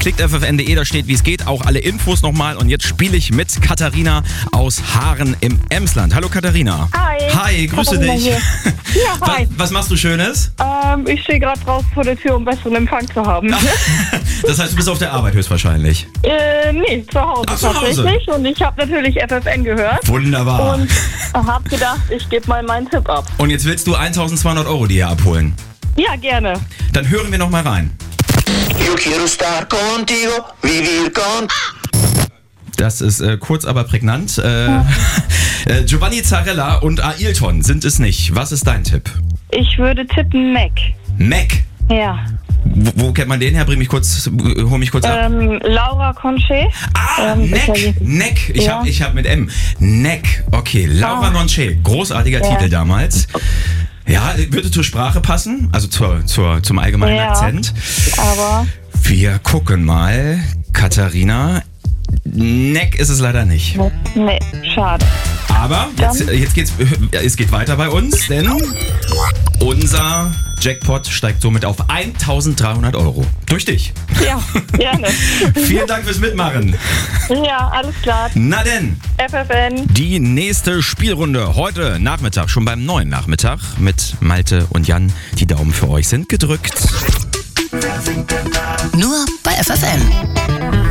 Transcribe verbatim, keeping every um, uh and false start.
klickt f f n punkt d e, da steht, wie es geht, auch alle Infos nochmal. Und jetzt spiele ich mit Katharina aus Haaren im Emsland. Hallo Katharina. Hi. Hi, grüße Katharina dich. hier. Ja, hi. Was, was machst du Schönes? Ähm, ich stehe gerade draußen vor der Tür, um besseren Empfang zu haben. Das heißt, du bist auf der Arbeit höchstwahrscheinlich. äh, nee, zu Hause Ach, zu Hause. tatsächlich. Und ich habe natürlich F F N gehört. Wunderbar. Und habe gedacht, ich gebe mal meinen Tipp ab. Und jetzt willst du eintausendzweihundert Euro dir abholen. Ja, gerne. Dann hören wir noch mal rein. Yo quiero estar contigo, vivir con... Das ist äh, kurz, aber prägnant. Äh, äh, Giovanni Zarella und Ailton sind es nicht. Was ist dein Tipp? Ich würde tippen Mac. Mac. Ja. Wo, wo kennt man den her? Bring mich kurz, hol mich kurz ab. Ähm, Laura Conche. Ah, ähm, Neck, Italien- Neck. Ich Ja. hab, ich hab mit M. Neck. Okay, Laura Ah. Nonche. Großartiger Ja. Titel damals. Ja, würde zur Sprache passen, also zur, zur, zum allgemeinen Ja. Akzent. Aber Wir gucken mal. Katharina. Neck ist es leider nicht. nee, schade. Aber jetzt, Dann- jetzt geht's, es geht weiter bei uns, denn unser Jackpot steigt somit auf eintausenddreihundert Euro. Durch dich. Ja, gerne. Vielen Dank fürs Mitmachen. Ja, alles klar. Na denn, F F N. die nächste Spielrunde heute Nachmittag, schon beim neuen Nachmittag mit Malte und Jan. Die Daumen für euch sind gedrückt. Nur bei F F N.